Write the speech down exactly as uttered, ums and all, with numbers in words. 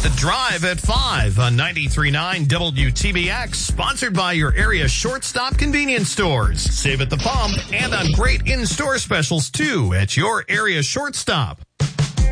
The Drive at five on ninety-three point nine W T B X, sponsored by your area shortstop convenience stores. Save at the pump and on great in-store specials, too, at your area shortstop.